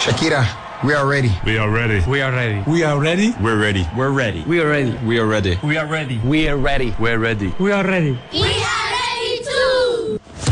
Shakira, we are ready. We are ready. We are ready. We are ready. We're ready. We're ready. We are ready. We are ready. We are ready. We are ready. We're ready. We are ready. We